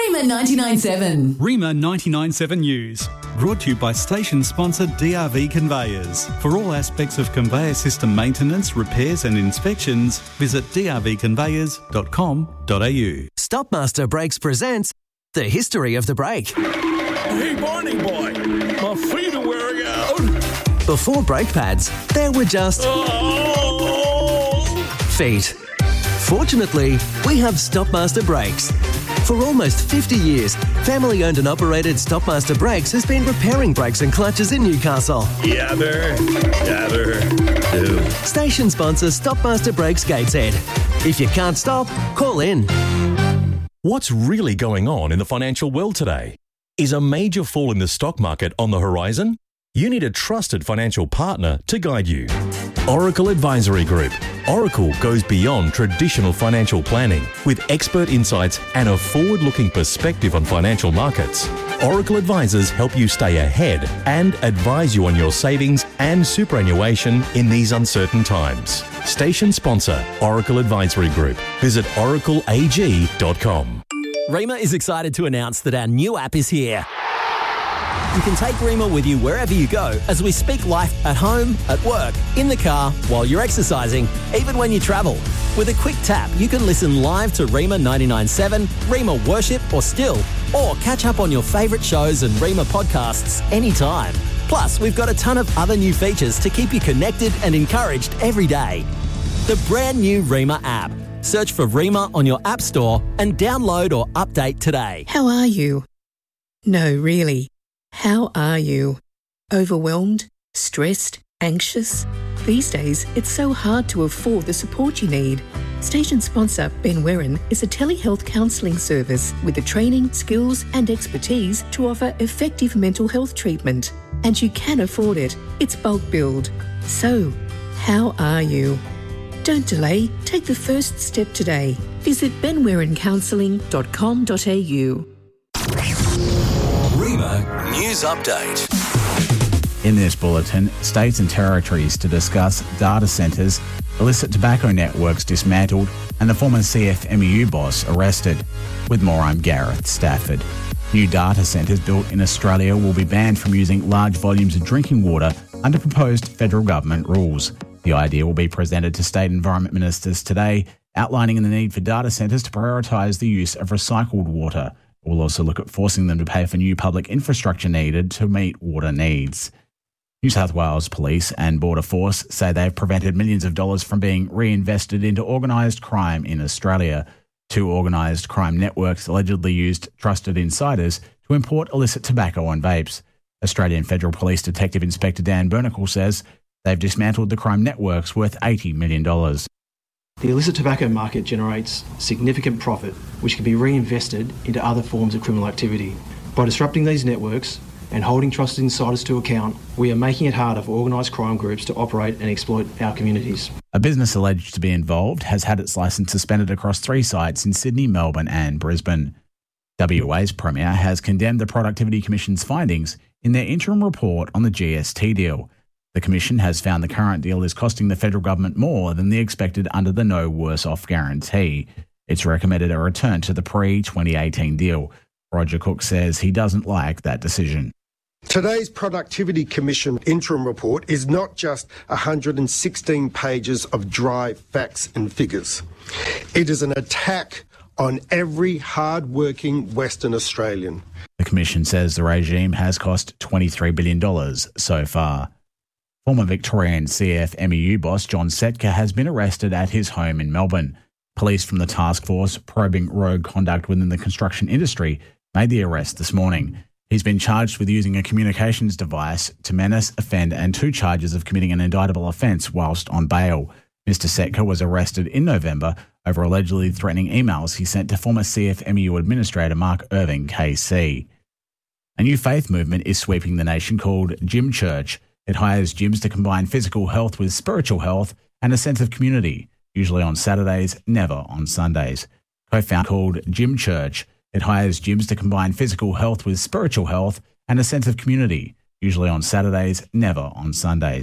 Rima 99.7. Rima 99.7 News. Brought to you by station sponsor DRV Conveyors. For all aspects of conveyor system maintenance, repairs and inspections, visit drvconveyors.com.au. Stopmaster Brakes presents The History of the Brake. Hey, Barney boy, my feet are wearing out. Before brake pads, there were just feet. Fortunately, we have Stopmaster Brakes. For almost 50 years, family-owned and operated Stopmaster Brakes has been repairing brakes and clutches in Newcastle. Yabber, do. Station sponsor Stopmaster Brakes Gateshead. If you can't stop, call in. What's really going on in the financial world today? Is a major fall in the stock market on the horizon? You need a trusted financial partner to guide you. Oracle Advisory Group. Oracle goes beyond traditional financial planning with expert insights and a forward-looking perspective on financial markets. Oracle advisors help you stay ahead and advise you on your savings and superannuation in these uncertain times. Station sponsor, Oracle Advisory Group. Visit oracleag.com. Rima is excited to announce that our new app is here. You can take Rima with you wherever you go as we speak life at home, at work, in the car, while you're exercising, even when you travel. With a quick tap, you can listen live to Rima 99.7, Rima Worship or Still, or catch up on your favourite shows and Rima podcasts anytime. Plus, we've got a ton of other new features to keep you connected and encouraged every day. The brand new Rima app. Search for Rima on your app store and download or update today. How are you? No, really. How are you? Overwhelmed? Stressed? Anxious? These days, it's so hard to afford the support you need. Station sponsor Ben Werran is a telehealth counselling service with the training, skills and expertise to offer effective mental health treatment. And you can afford it. It's bulk billed. So, how are you? Don't delay. Take the first step today. Visit benwerrancounselling.com.au. Rima News Update. In this bulletin, states and territories to discuss data centres, illicit tobacco networks dismantled and the former CFMEU boss arrested. With more, I'm Gareth Stafford. New data centres built in Australia will be banned from using large volumes of drinking water under proposed federal government rules. The idea will be presented to state environment ministers today, outlining the need for data centres to prioritise the use of recycled water. We'll also look at forcing them to pay for new public infrastructure needed to meet water needs. New South Wales Police and Border Force say they've prevented millions of dollars from being reinvested into organised crime in Australia. Two organised crime networks allegedly used trusted insiders to import illicit tobacco and vapes. Australian Federal Police Detective Inspector Dan Bernicle says they've dismantled the crime networks worth $80 million. The illicit tobacco market generates significant profit, which can be reinvested into other forms of criminal activity. By disrupting these networks and holding trusted insiders to account, we are making it harder for organised crime groups to operate and exploit our communities. A business alleged to be involved has had its licence suspended across 3 sites in Sydney, Melbourne and Brisbane. WA's Premier has condemned the Productivity Commission's findings in their interim report on the GST deal. The Commission has found the current deal is costing the federal government more than the expected under the No Worse Off guarantee. It's recommended a return to the pre-2018 deal. Roger Cook says he doesn't like that decision. Today's Productivity Commission interim report is not just 116 pages of dry facts and figures. It is an attack on every hard-working Western Australian. The Commission says the regime has cost $23 billion so far. Former Victorian CFMEU boss John Setka has been arrested at his home in Melbourne. Police from the task force probing rogue conduct within the construction industry made the arrest this morning. He's been charged with using a communications device to menace, offend and 2 charges of committing an indictable offence whilst on bail. Mr Setka was arrested in November over allegedly threatening emails he sent to former CFMEU Administrator Mark Irving KC. A new faith movement is sweeping the nation called Gym Church. It hires gyms to combine physical health with spiritual health and a sense of community, usually on Saturdays, never on Sundays. Co-founder called Gym Church. It hires gyms to combine physical health with spiritual health and a sense of community, usually on Saturdays, never on Sundays.